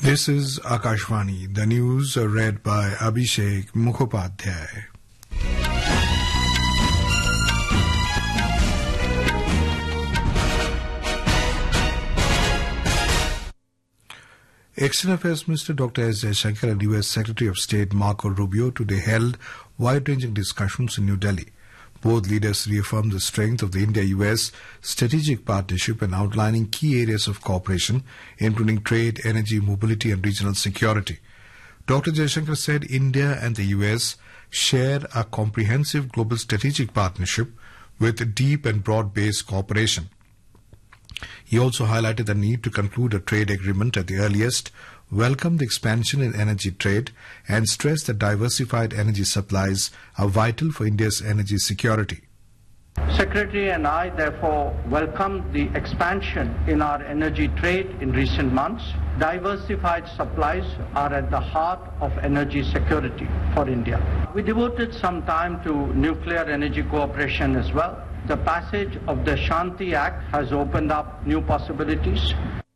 This is Akashvani. The news are read by Abhishek Mukhopadhyay. External Affairs Minister Dr. S. Jaishankar and U.S. Secretary of State Marco Rubio today held wide-ranging discussions in New Delhi. Both leaders reaffirmed the strength of the India-US strategic partnership and outlining key areas of cooperation, including trade, energy, mobility and regional security. Dr. Jaishankar said India and the US share a comprehensive global strategic partnership with deep and broad-based cooperation. He also highlighted the need to conclude a trade agreement at the earliest, welcomed the expansion in energy trade, and stressed that diversified energy supplies are vital for India's energy security. Secretary and I therefore welcomed the expansion in our energy trade in recent months. Diversified supplies are at the heart of energy security for India. We devoted some time to nuclear energy cooperation as well. The passage of the Shanti Act has opened up new possibilities.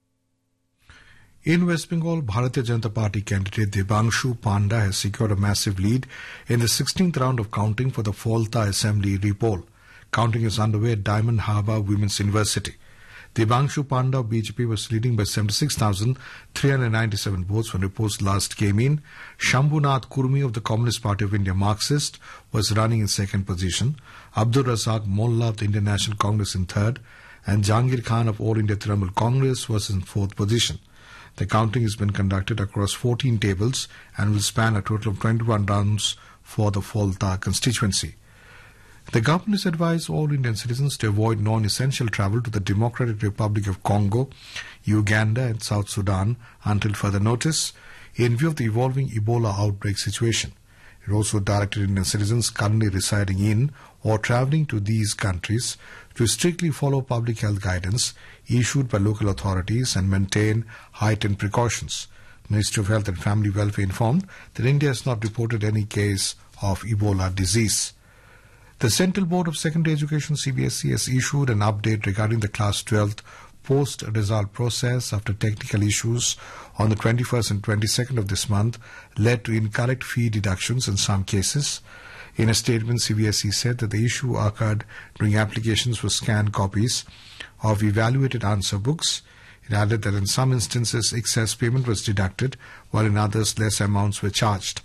In West Bengal, Bharatiya Janata Party candidate Debanshu Panda has secured a massive lead in the 16th round of counting for the Falta Assembly repoll. Counting is underway at Diamond Harbour Women's University. Debanshu Panda of BJP was leading by 76,397 votes when reports last came in. Shambhunath Kurmi of the Communist Party of India Marxist was running in second position. Abdul Razak Molla of the Indian National Congress in third. And Jahangir Khan of All India Trinamool Congress was in fourth position. The counting has been conducted across 14 tables and will span a total of 21 rounds for the Falta constituency. The government has advised all Indian citizens to avoid non-essential travel to the Democratic Republic of Congo, Uganda and South Sudan until further notice in view of the evolving Ebola outbreak situation. It also directed Indian citizens currently residing in or travelling to these countries to strictly follow public health guidance issued by local authorities and maintain heightened precautions. Ministry of Health and Family Welfare informed that India has not reported any case of Ebola disease. The Central Board of Secondary Education CBSE has issued an update regarding the Class 12th post-result process after technical issues on the 21st and 22nd of this month led to incorrect fee deductions in some cases. In a statement, CBSE said that the issue occurred during applications for scanned copies of evaluated answer books. It added that in some instances excess payment was deducted, while in others less amounts were charged.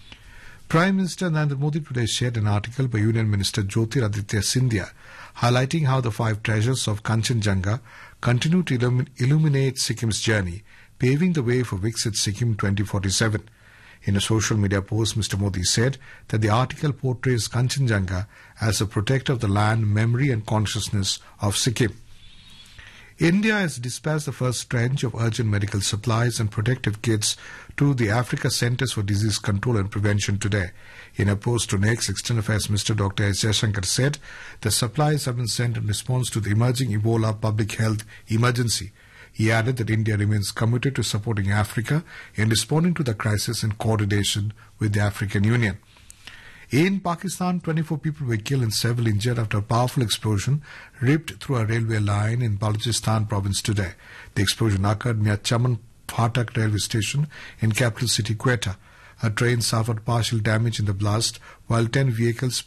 Prime Minister Narendra Modi today shared an article by Union Minister Jyotiraditya Scindia highlighting how the 5 treasures of Kanchenjunga continue to illuminate Sikkim's journey, paving the way for Viksit Sikkim 2047. In a social media post, Mr. Modi said that the article portrays Kanchenjunga as a protector of the land, memory and consciousness of Sikkim. India has dispatched the first tranche of urgent medical supplies and protective kits to the Africa Centres for Disease Control and Prevention today. In a post to X, External Affairs Minister Dr. S. Jaishankar said the supplies have been sent in response to the emerging Ebola public health emergency. He added that India remains committed to supporting Africa in responding to the crisis in coordination with the African Union. In Pakistan, 24 people were killed and several injured after a powerful explosion ripped through a railway line in Balochistan province today. The explosion occurred near Chaman Phatak railway station in capital city Quetta. A train suffered partial damage in the blast, while 10 vehicles